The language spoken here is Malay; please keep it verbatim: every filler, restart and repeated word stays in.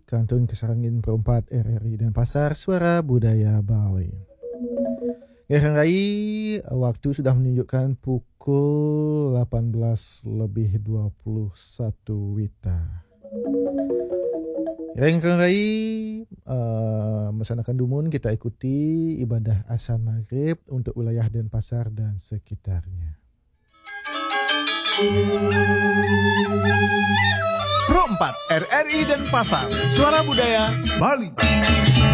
Kantun Kesarangin Perempat R R I Denpasar, Suara Budaya Bali. Rekan Rai, waktu sudah menunjukkan pukul lapan belas lebih dua puluh satu Wita. Rekan Rai, uh, Masyarakat Dumun, kita ikuti ibadah Azan Maghrib untuk wilayah Denpasar dan sekitarnya. Pro empat R R I Denpasar, Suara Budaya Bali.